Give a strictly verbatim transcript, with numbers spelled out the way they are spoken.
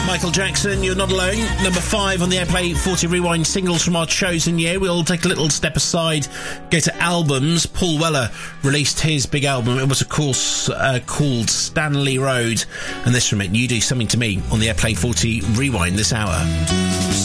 Michael Jackson, You're Not Alone. Number five on the Airplay forty Rewind singles from our chosen year. We'll take a little step aside, go to albums. Paul Weller released his big album. It was, of course, uh, called Stanley Road. And this from it, You Do Something to Me, on the Airplay forty Rewind this hour.